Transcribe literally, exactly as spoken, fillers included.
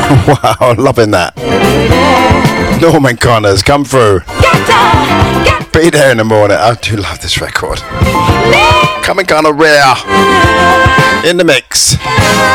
Wow, loving that. Norman Connors, come through. Be there in the morning. I do love this record. Coming kind of rare. In the mix.